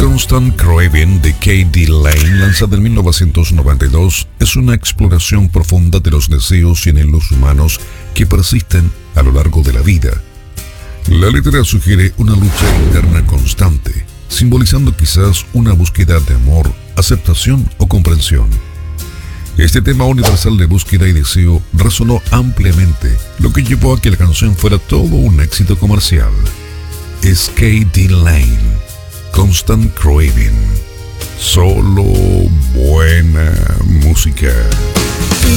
Constant Craving de K.D. Lane, lanzada en 1992, es una exploración profunda de los deseos y anhelos humanos que persisten a lo largo de la vida. La letra sugiere una lucha interna constante, simbolizando quizás una búsqueda de amor, aceptación o comprensión. Este tema universal de búsqueda y deseo resonó ampliamente, lo que llevó a que la canción fuera todo un éxito comercial. Es K.D. Lane, Constant Craving, solo buena música.